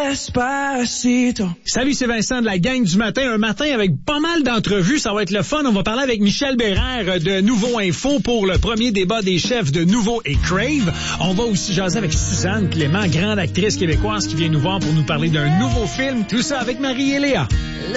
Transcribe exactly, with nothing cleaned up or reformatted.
Despacito. Salut, c'est Vincent de la gang du matin. Un matin avec pas mal d'entrevues. Ça va être le fun. On va parler avec Michel Bérère de Nouveau Info pour le premier débat des chefs de Nouveau et Crave. On va aussi jaser avec Suzanne Clément, grande actrice québécoise qui vient nous voir pour nous parler d'un nouveau film. Tout ça avec Marie et Léa.